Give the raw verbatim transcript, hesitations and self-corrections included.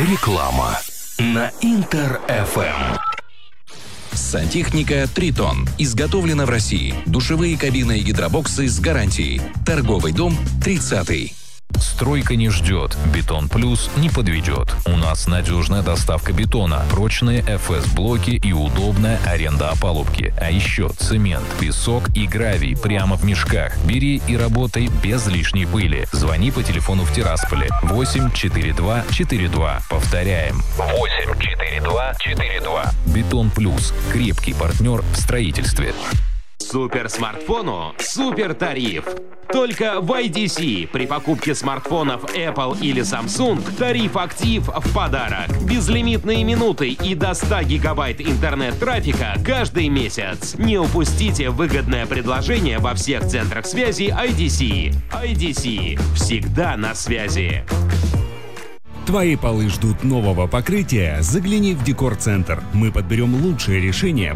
Реклама на Интер эф эм. Сантехника «Тритон». Изготовлена в России. Душевые кабины и гидробоксы с гарантией. Торговый дом тридцатый. Стройка не ждет. Бетон Плюс не подведет. У нас надежная доставка бетона, прочные эф эс-блоки и удобная аренда опалубки. А еще цемент, песок и гравий прямо в мешках. Бери и работай без лишней пыли. Звони по телефону в Тирасполе восемь четыре два четыре два. Повторяем. восемь четыре два четыре два. Бетон Плюс. Крепкий партнер в строительстве. Суперсмартфону супер тариф. Только в ай ди си при покупке смартфонов Apple или Samsung тариф актив в подарок. Безлимитные минуты и до ста гигабайт интернет-трафика каждый месяц. Не упустите выгодное предложение во всех центрах связи ай ди си. ай ди си. Всегда на связи. Твои полы ждут нового покрытия? Загляни в Декор Центр. Мы подберем лучшее решение